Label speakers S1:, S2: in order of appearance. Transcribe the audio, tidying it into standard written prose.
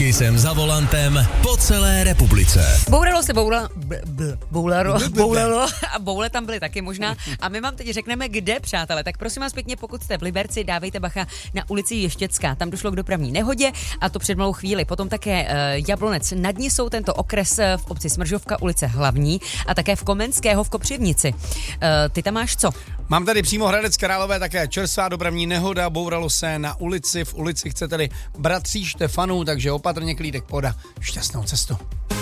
S1: Vždycky jsem za volantem po celé republice.
S2: Boulalo a boule tam byly taky možná. A my vám teď řekneme, kde, přátelé. Tak prosím vás pěkně, pokud jste v Liberci, dávejte bacha na ulici Ještěcká. Tam došlo k dopravní nehodě a to před malou chvíli. Potom také Jablonec nad Nisou, tento okres v obci Smržovka, ulice Hlavní a také v Komenského v Kopřivnici. Ty tam máš co?
S3: Mám tady přímo Hradec Králové také čerstvá dopravní nehoda, bouralo se na ulici, v ulici chcete-li bratří Štefanů, takže opatrně klídek poda, šťastnou cestu.